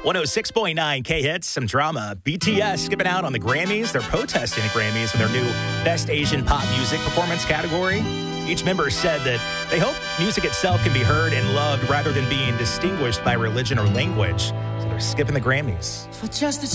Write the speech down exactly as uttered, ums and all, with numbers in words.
one oh six point nine K-Hits, some drama. B T S skipping out on the Grammys. They're protesting the Grammys with their new Best Asian Pop Music Performance category. Each member said that they hope music itself can be heard and loved rather than being distinguished by religion or language. So they're skipping the Grammys. For just a